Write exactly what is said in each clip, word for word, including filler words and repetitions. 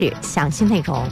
详细内容。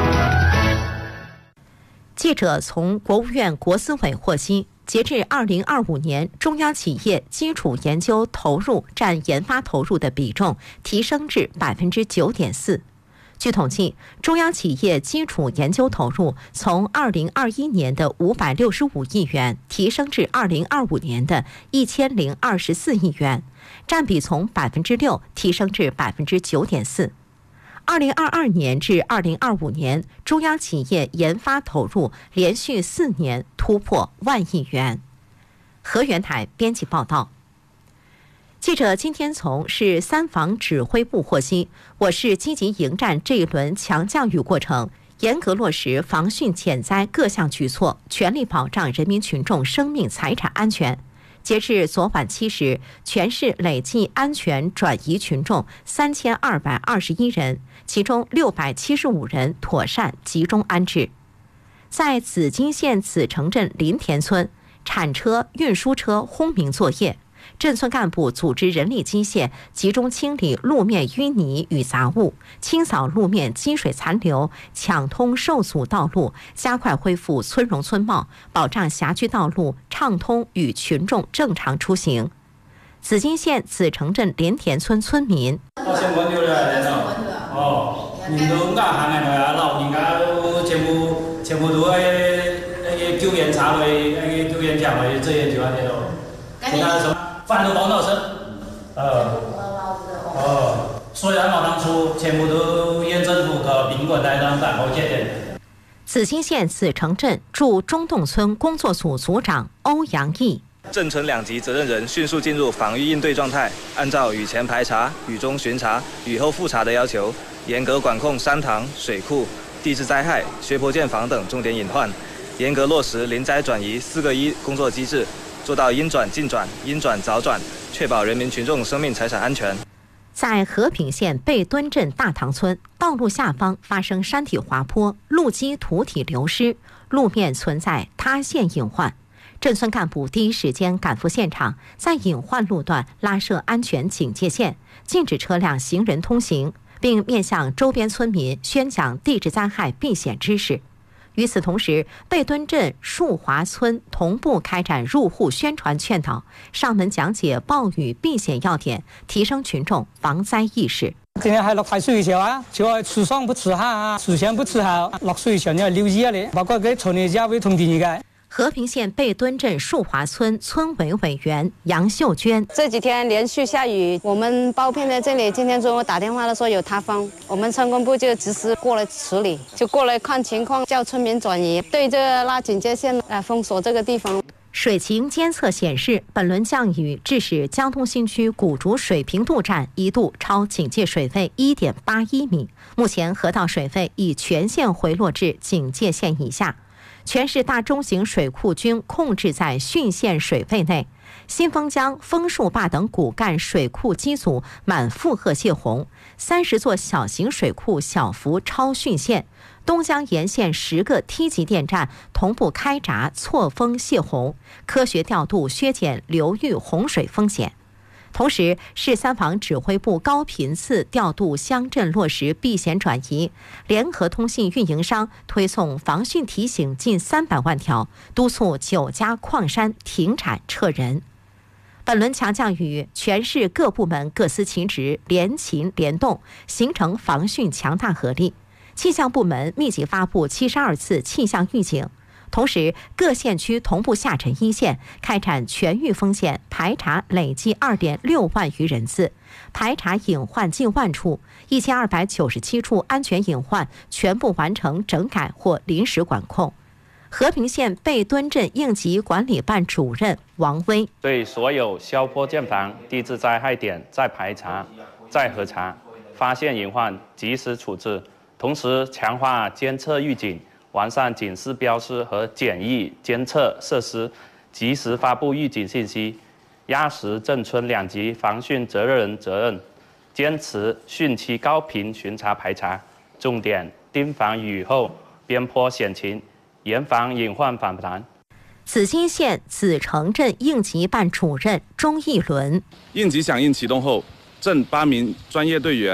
记者从国务院国资委获悉，截至二零二五年，中央企业基础研究投入占研发投入的比重提升至百分之九点四。据统计，中央企业基础研究投入从二零二一年的五百六十五亿元提升至二零二五年的一千零二十四亿元，占比从百分之六提升至百分之九点四。二零二二年至二零二五年，中央企业研发投入连续四年突破万亿元。河源台编辑报道。记者今天从市三防指挥部获悉，我市积极迎战这一轮强降雨过程，严格落实防汛减灾各项举措，全力保障人民群众生命财产安全。截至昨晚七时，全市累计安全转移群众三千二百二十一人，其中六百七十五人妥善集中安置。在紫金县紫城镇林田村，铲车、运输车轰鸣作业。镇村干部组织人力机械集中清理路面淤泥与杂物，清扫路面积水残留，抢通受阻道路，加快恢复村容村貌，保障辖区道路畅通与群众正常出行。紫金县紫城镇连田村村民： 哦，你都啱行嘅啊，老人家全部全部都誒誒救援茶位，誒救援獎位，這些就安尼咯。其他什麼飯都幫到身，呃，哦，所以按照當初全部都縣政府和賓館來當擔保借的。 紫金县紫城镇驻中洞村工作组组长欧阳毅。 镇村两级责任人迅速进入防御应对状态，按照雨前排查、雨中巡查、雨后复查的要求，严格管控山塘、水库、地质灾害、学坡建房等重点隐患，严格落实临灾转移四个一工作机制，做到应转尽转、应转早转，确保人民群众生命财产安全。 在和平县贝墩镇大塘村，道路下方发生山体滑坡，路基土体流失，路面存在塌陷隐患。镇村干部第一时间赶赴现场，在隐患路段拉设安全警戒线，禁止车辆行人通行，并面向周边村民宣讲地质灾害避险知识。与此同时，贝墩镇树华村同步开展入户宣传劝导，上门讲解暴雨避险要點，提升群眾防災意識。 今天係落大水嘅時候啊，就係廚房不吃下啊，事先不吃好，落水前要留意啊咧，包括給村里家委通電嘅。 和平县贝墩镇树华村村委委员杨秀娟： 这几天连续下雨，我们包片在这里。今天中午打电话的说有塌方，我们村工部就及时过来处理，就过来看情况，叫村民转移，对这个拉警戒线来封锁这个地方。 水情监测显示，本轮降雨致使江东新区古竹水平渡站一度超警戒水位 一点八一米，目前河道水位已全线回落至警戒线以下。全市大中型水库均控制在汛限水位内，新丰江、枫树坝等骨干水库机组满负荷泄洪，三十座小型水库小幅超汛限，东江沿线十个梯级电站同步开闸错峰泄洪，科学调度削减流域洪水风险。同时，市三防指挥部高频次调度乡镇落实避险转移，联合通信运营商推送防汛提醒近三百万条，督促九家矿山停产撤人。本轮强降雨，全市各部门各司其职，联勤联动，形成防汛强大合力。气象部门密集发布七十二次气象预警。同时，各县区同步下沉一线，开展全域风险排查，累计 二点六万余人次，排查隐患近万处，一千二百九十七处安全隐患全部完成整改或临时管控。和平县贝墩镇应急管理办主任王威： 对所有消坡建房、地质灾害点再排查、再核查，发现隐患及时处置，同时强化监测预警，完善警示标识和简易监测设施，及时发布预警信息，压实镇村两级防汛责任人责任，坚持汛期高频巡查排查，重点盯防雨后边坡险情，严防隐患反弹。 紫金县紫城镇应急办主任钟义伦： 应急响应启动后，镇八名专业队员、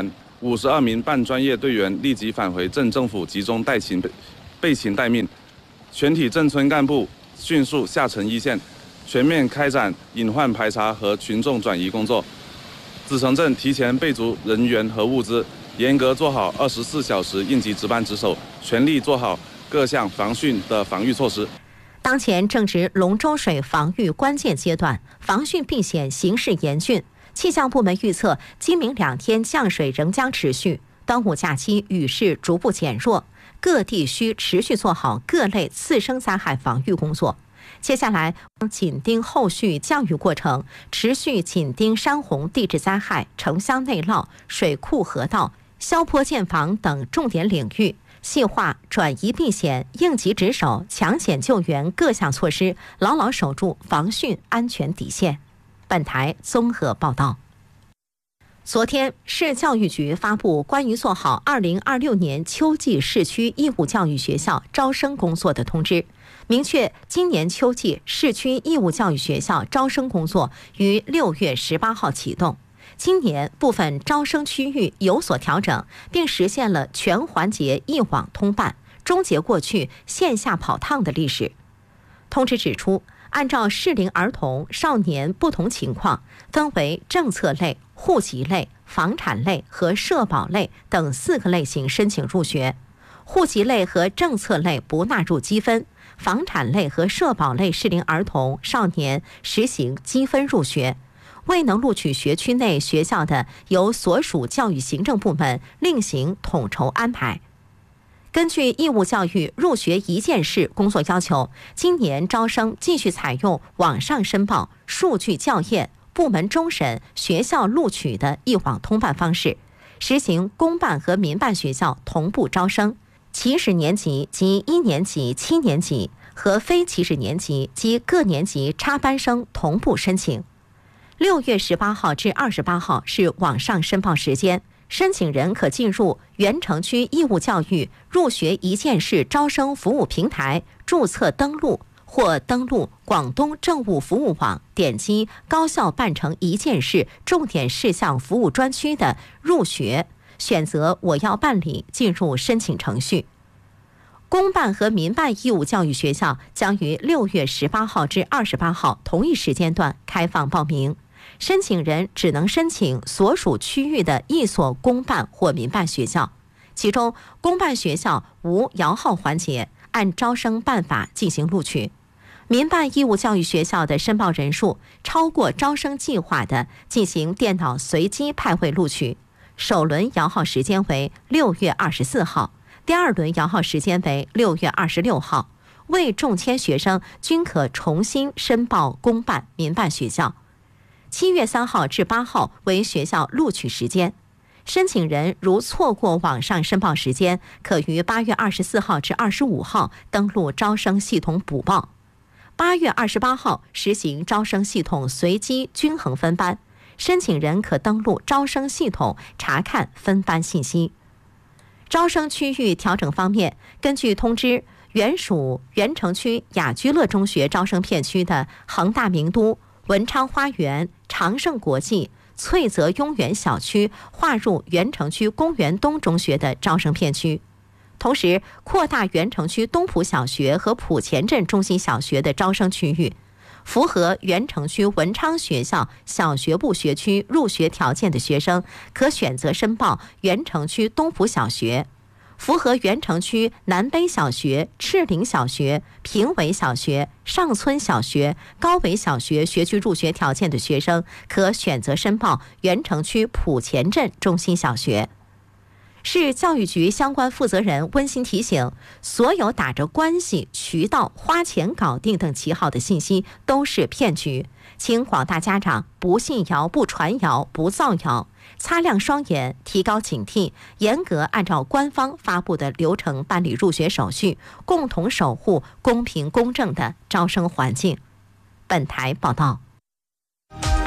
五十二名半专业队员立即返回镇政府集中待勤备勤待命，全体镇村干部迅速下沉一线，全面开展隐患排查和群众转移工作。子城镇提前备足人员和物资，严格做好二十四小时应急值班值守，全力做好各项防汛的防御措施。 当前正值龙舟水防御关键阶段，防汛避险形势严峻。气象部门预测，今明两天降水仍将持续，端午假期雨势逐步减弱，各地需持续做好各类次生灾害防御工作。接下来紧盯后续降雨过程，持续紧盯山洪地质灾害、城乡内涝、水库河道、消坡建防等重点领域，细化转移避险、应急值守、抢险救援各项措施，牢牢守住防汛安全底线。本台综合报道。昨天，市教育局发布关于做好二零二六年秋季市区义务教育学校招生工作的通知，明确今年秋季市区义务教育学校招生工作于六月十八号启动。今年部分招生区域有所调整，并实现了全环节一网通办，终结过去线下跑趟的历史。通知指出，按照适龄儿童、少年不同情况，分为政策类、户籍类、房产类和社保类等四个类型申请入学。户籍类和政策类不纳入积分，房产类和社保类适龄儿童、少年实行积分入学。未能录取学区内学校的，由所属教育行政部门另行统筹安排。根据义务教育入学一件事工作要求，今年招生继续采用网上申报、数据校验、部门终审、学校录取的一网通办方式，实行公办和民办学校同步招生，起始年级及一年级、七年级和非起始年级及各年级插班生同步申请。六月十八号至二十八号是网上申报时间，申请人可进入原城区义务教育入学一件事招生服务平台注册登录，或登录广东政务服务网，点击高校办成一件事重点事项服务专区的入学，选择我要办理，进入申请程序。公办和民办义务教育学校将于六月十八号至二十八号同一时间段开放报名，申请人只能申请所属区域的一所公办或民办学校，其中公办学校无摇号环节，按招生办法进行录取。民办义务教育学校的申报人数超过招生计划的，进行电脑随机派位录取。首轮摇号时间为六月二十四号，第二轮摇号时间为六月二十六号。未中签学生均可重新申报公办、民办学校。七月三号至八号为学校录取时间。申请人如错过网上申报时间，可于八月二十四号至二十五号登录招生系统补报。八月二十八号实行招生系统随机均衡分班，申请人可登录招生系统查看分班信息。招生区域调整方面，根据通知，原属原城区雅居乐中学招生片区的恒大名都、文昌花园、长盛国际、翠泽雍园小区划入原城区公园东中学的招生片区，同时扩大原城区东浦小学和浦前镇中心小学的招生区域。符合原城区文昌学校小学部学区入学条件的学生，可选择申报原城区东浦小学；符合原城区南北小学、赤岭小学、平尾小学、上村小学、高尾小学学区入学条件的学生，可选择申报原城区浦前镇中心小学。市教育局相关负责人温馨提醒，所有打着关系、渠道、花钱搞定等旗号的信息都是骗局，请广大家长不信谣、不传谣、不造谣，擦亮双眼，提高警惕，严格按照官方发布的流程办理入学手续，共同守护公平公正的招生环境。本台报道。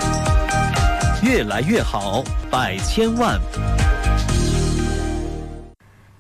越来越好，百千万。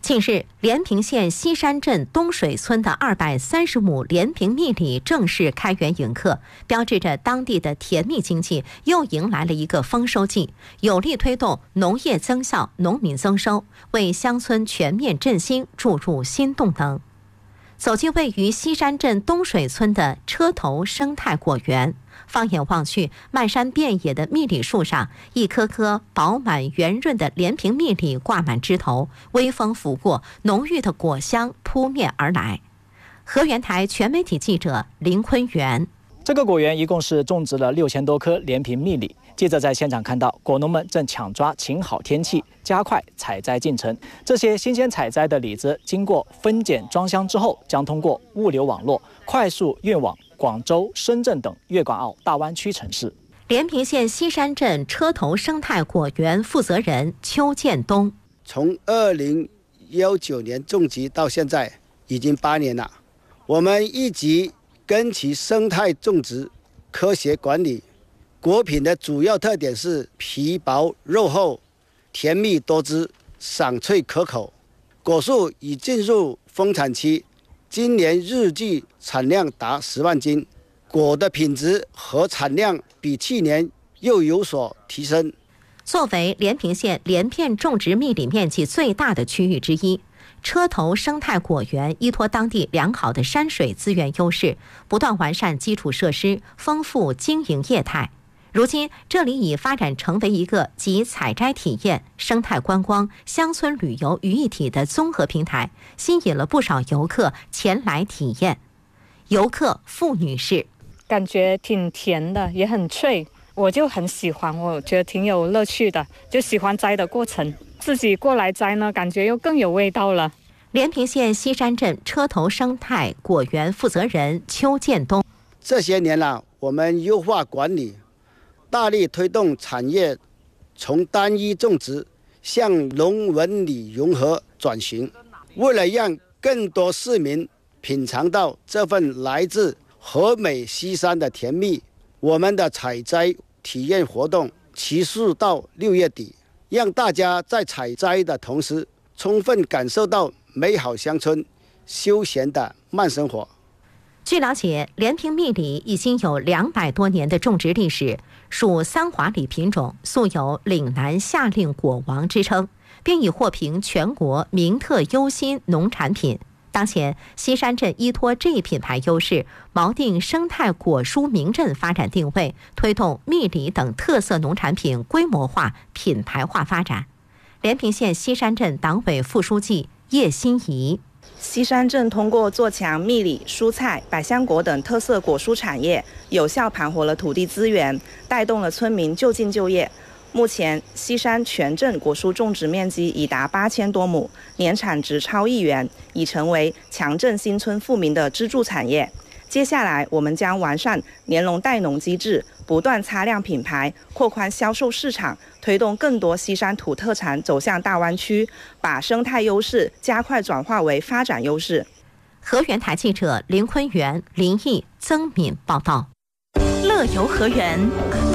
近日，连平县西山镇东水村的二百三十亩连平蜜里正式开园迎客，标志着当地的甜蜜经济又迎来了一个丰收季，有力推动农业增效、农民增收，为乡村全面振兴注入新动能。走进位于西山镇东水村的车头生态果园，放眼望去，漫山遍野的蜜李树上，一颗颗饱满圆润的连平蜜李挂满枝头，微风拂过，浓郁的果香扑面而来。河源台全媒体记者林坤元。 这个果园一共是种植了六千多棵连平蜜李。记者在现场看到，果农们正抢抓晴好天气，加快采摘进程。这些新鲜采摘的李子，经过分拣装箱之后，将通过物流网络快速运往广州、深圳等粤港澳大湾区城市。 连平县西山镇车头生态果园负责人邱建东： 从二零一九年种植到现在已经八年了，我们一直跟其生态种植、科学管理。果品的主要特点是皮薄肉厚、甜蜜多汁、爽脆可口。果树已进入丰产期，今年日计产量达十万斤，果的品质和产量比去年又有所提升。 作为连平县连片种植蜜李面积最大的区域之一，车头生态果园依托当地良好的山水资源优势，不断完善基础设施，丰富经营业态。如今，这里已发展成为一个集采摘体验、生态观光、乡村旅游于一体的综合平台，吸引了不少游客前来体验。游客付女士： 感觉挺甜的，也很脆，我就很喜欢，我觉得挺有乐趣的，就喜欢摘的过程。自己过来摘呢，感觉又更有味道了。 连平县西山镇车头生态果园负责人邱建东： 这些年了，我们优化管理，大力推动产业从单一种植向农文旅融合转型。为了让更多市民品尝到这份来自和美西山的甜蜜，我们的采摘体验活动持续到六月底，让大家在采摘的同时，充分感受到美好乡村休闲的慢生活。 据了解，连平蜜李已经有两百多年的种植历史，属三华李品种，素有岭南夏令果王之称，并已获评全国名特优新农产品。当前，西山镇依托这一品牌优势，锚定生态果蔬名镇发展定位，推动蜜李等特色农产品规模化、品牌化发展。连平县西山镇党委副书记叶欣怡： 西山镇通过做强蜜李、蔬菜、百香果等特色果蔬产业，有效盘活了土地资源，带动了村民就近就业。目前，西山全镇果蔬种植面积已达八千多亩，年产值超亿元，已成为强振新村富民的支柱产业。接下来，我们将完善联农带农机制，不断擦亮品牌，扩宽销售市场，推动更多西山土特产走向大湾区，把生态优势加快转化为发展优势。 河源台记者林坤元、林毅、曾敏报道。 乐游河源。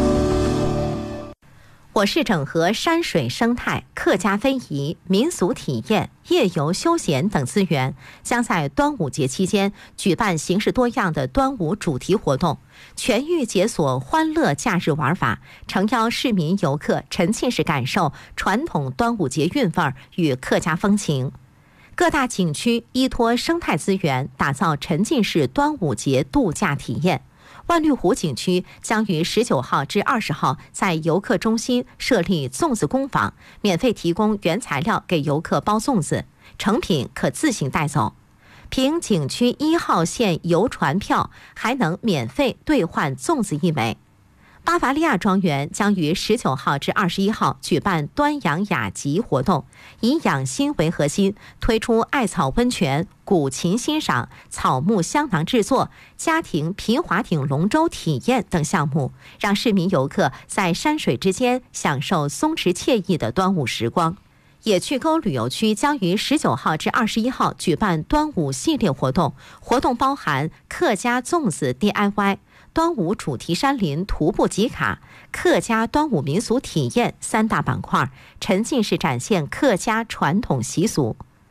我市整合山水生态、客家非遗、民俗体验、夜游休闲等资源，将在端午节期间举办形式多样的端午主题活动，全域解锁欢乐假日玩法，诚邀市民游客沉浸式感受传统端午节韵味与客家风情。各大景区依托生态资源，打造沉浸式端午节度假体验。万绿湖景区将于十九号至二十号在游客中心设立粽子工坊，免费提供原材料给游客包粽子，成品可自行带走。凭景区一号线游船票，还能免费兑换粽子一枚。巴伐利亚庄园将于十九号至二十一号举办端阳雅集活动，以养心为核心，推出艾草温泉、古琴欣赏、草木香囊制作、家庭皮划艇龙舟体验等项目，让市民游客在山水之间享受松弛惬意的端午时光。野趣沟旅游区将于十九号至二十一号举办端午系列活动，活动包含客家粽子 D I Y、端午主题山林徒步集卡、客家端午民俗体验三大板块，沉浸式展现客家传统习俗。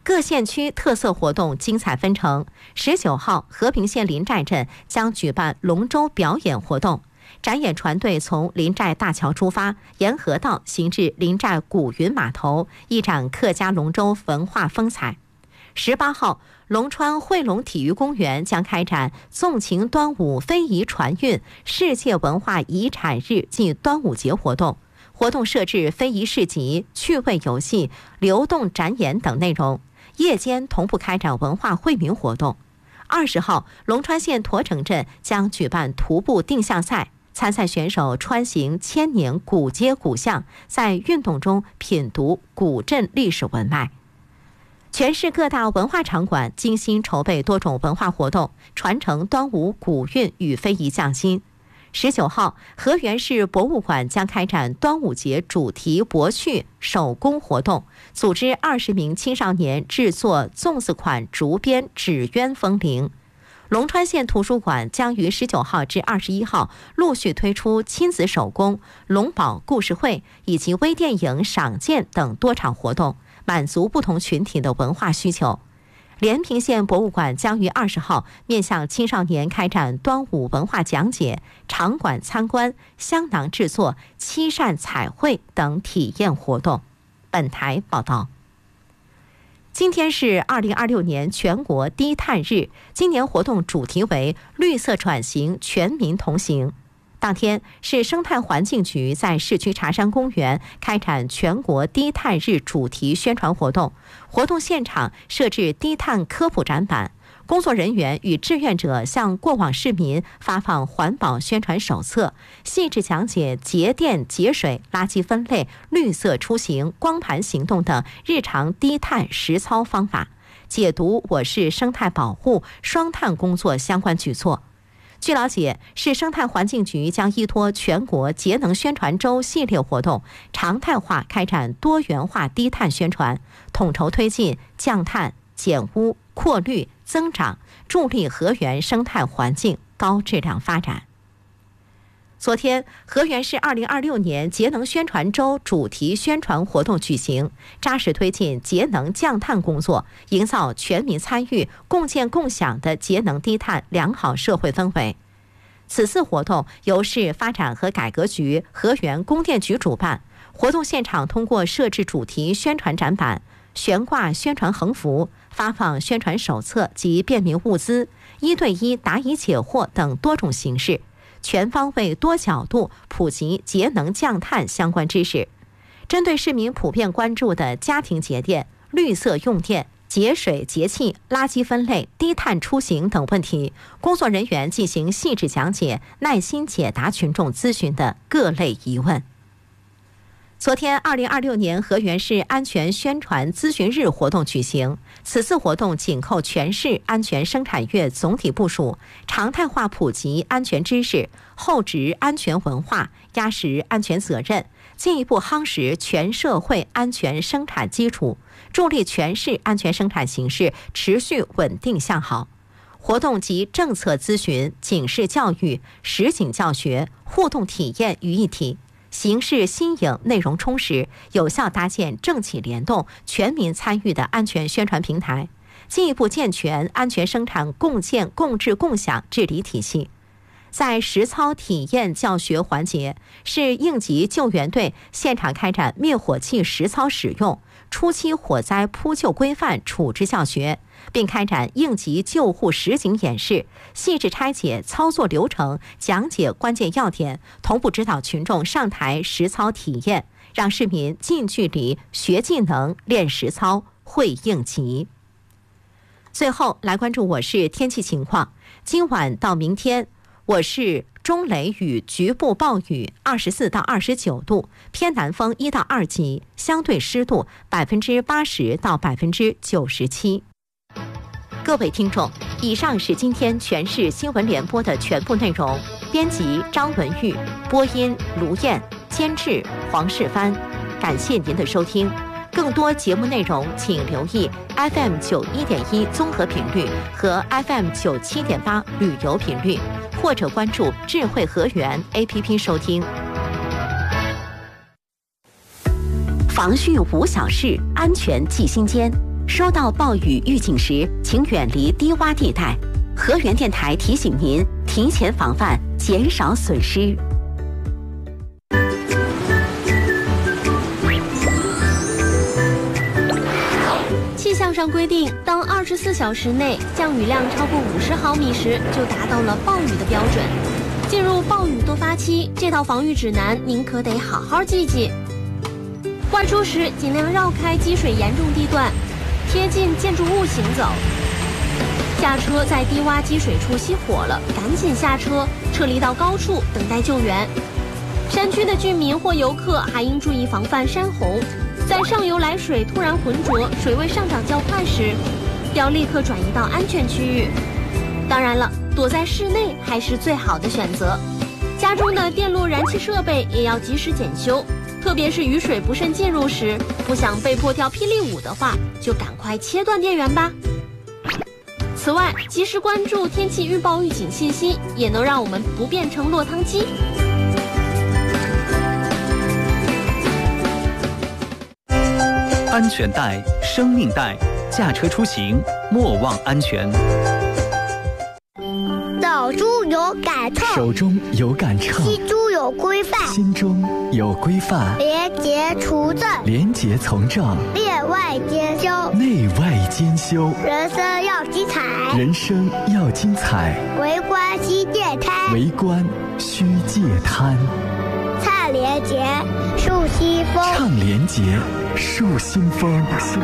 各县区特色活动精彩纷呈。十九号，和平县临寨镇将举办龙舟表演活动，展演船队从临寨大桥出发，沿河道行至临寨古云码头，一展客家龙舟文化风采。十八号，龙川汇龙体育公园将开展纵情端午非遗传运世界文化遗产日暨端午节活动。活动设置非遗市集、趣味游戏、流动展演等内容，夜间同步开展文化惠民活动。二十号，龙川县驼城镇将举办徒步定向赛，参赛选手穿行千年古街古巷，在运动中品读古镇历史文脉。全市各大文化场馆精心筹备多种文化活动，传承端午古韵与非遗匠心。十九号，河源市博物馆将开展端午节主题博趣手工活动，组织二十名青少年制作粽子款竹编纸鸢风铃。龙川县图书馆将于十九号至二十一号陆续推出亲子手工、龙宝故事会以及微电影赏鉴等多场活动，满足不同群体的文化需求。连平县博物馆将于二十号面向青少年开展端午文化讲解、场馆参观、香囊制作、漆扇彩绘等体验活动。本台报道。今天是二零二六年全国低碳日，今年活动主题为绿色转型，全民同行。当天，市生态环境局在市区茶山公园开展全国低碳日主题宣传活动，活动现场设置低碳科普展板，工作人员与志愿者向过往市民发放环保宣传手册，细致讲解节电节水、垃圾分类、绿色出行、光盘行动等日常低碳实操方法，解读我市生态保护、双碳工作相关举措。据了解，市生态环境局将依托全国节能宣传周系列活动，常态化开展多元化低碳宣传，统筹推进降碳、减污、扩绿、增长，助力河源生态环境高质量发展。昨天，河源市二零二六年节能宣传周主题宣传活动举行，扎实推进节能降碳工作，营造全民参与、共建共享的节能低碳良好社会氛围。此次活动由市发展和改革局、河源供电局主办，活动现场通过设置主题宣传展板、悬挂宣传横幅、发放宣传手册及便民物资、一对一答疑解惑等多种形式，全方位多角度普及节能降碳相关知识。针对市民普遍关注的家庭节电、绿色用电、节水节气、垃圾分类、低碳出行等问题，工作人员进行细致讲解，耐心解答群众咨询的各类疑问。昨天，二零二六年河源市安全宣传咨询日活动举行。此次活动紧扣全市安全生产月总体部署，常态化普及安全知识，厚植安全文化，压实安全责任，进一步夯实全社会安全生产基础，助力全市安全生产形势持续稳定向好。活动集政策咨询、警示教育、实景教学、互动体验于一体，形式新颖，内容充实，有效搭建政企联动、全民参与的安全宣传平台，进一步健全安全生产共建共治共享治理体系。在实操体验教学环节，市应急救援队现场开展灭火器实操使用、初期火灾扑救规范处置教学，并开展应急救护实景演示，细致拆解操作流程，讲解关键要点，同步指导群众上台实操体验，让市民近距离学技能、练实操、会应急。最后来关注我市天气情况，今晚到明天，我市中雷雨局部暴雨，二十四到二十九度，偏南风一到二级，相对湿度百分之八十到百分之九十七。各位听众，以上是今天全市新闻联播的全部内容。编辑张文玉，播音卢燕，监制黄世帆。感谢您的收听。更多节目内容，请留意 F M 九一点一综合频率和 F M 九七点八旅游频率，或者关注智慧河源 A P P 收听。防汛无小事，安全记心间。 收到暴雨预警时，请远离低洼地带。河源电台提醒您提前防范，减少损失。 气象上规定，当二十四小时内降雨量超过五十毫米时，就达到了暴雨的标准。进入暴雨多发期，这套防御指南您可得好好记记。外出时尽量绕开积水严重地段，贴近建筑物行走。下车在低洼积水处熄火了，赶紧下车，撤离到高处等待救援。山区的居民或游客还应注意防范山洪，在上游来水突然浑浊、水位上涨较快时，要立刻转移到安全区域。当然了，躲在室内还是最好的选择。家中的电路燃气设备也要及时检修，特别是雨水不慎进入时，不想被迫跳霹雳舞的话，就赶快切断电源吧。此外，及时关注天气预报预警信息，也能让我们不变成落汤鸡。 安全带，生命带，驾车出行莫忘安全。 走猪有赶趟， 手中有杆秤， 吸猪有规范， 心中有规范。 廉洁除正， 廉洁从政， 内外兼修， 内外兼修。 人生要精彩， 人生要精彩。 为官须戒贪， 为官须戒贪。 唱廉洁树新风， 唱廉洁树新风。